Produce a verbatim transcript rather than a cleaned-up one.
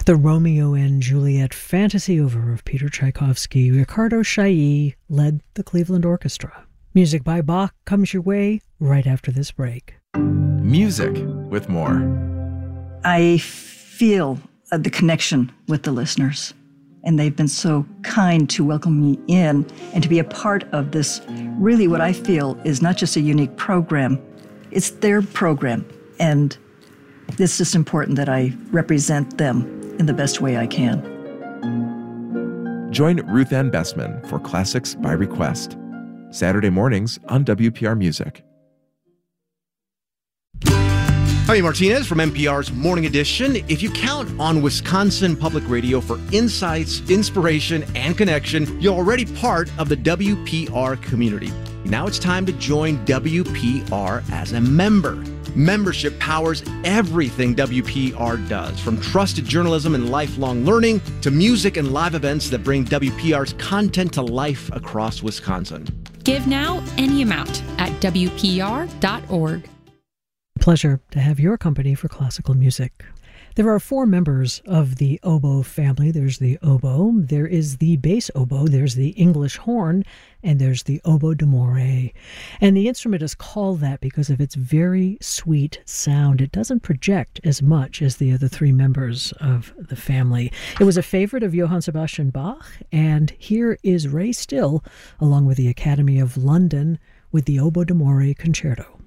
The Romeo and Juliet fantasy over of Peter Tchaikovsky. Ricardo Chailly led the Cleveland Orchestra. Music by Bach comes your way right after this break. Music with more. I feel uh, the connection with the listeners, and they've been so kind to welcome me in and to be a part of this, really what I feel is not just a unique program, it's their program, and it's just important that I represent them in the best way I can. Join Ruth Ann Bessman for Classics by Request, Saturday mornings on W P R Music. Javi Martinez from N P R's Morning Edition. If you count on Wisconsin Public Radio for insights, inspiration, and connection, you're already part of the W P R community. Now it's time to join W P R as a member. Membership powers everything W P R does, from trusted journalism and lifelong learning to music and live events that bring W P R's content to life across Wisconsin. Give now any amount at W P R dot org. Pleasure to have your company for classical music. There are four members of the oboe family. There's the oboe, there is the bass oboe, there's the English horn, and there's the oboe d'amore. And the instrument is called that because of its very sweet sound. It doesn't project as much as the other three members of the family. It was a favorite of Johann Sebastian Bach, and here is Ray Still, along with the Academy of London, with the Oboe d'amore Concerto.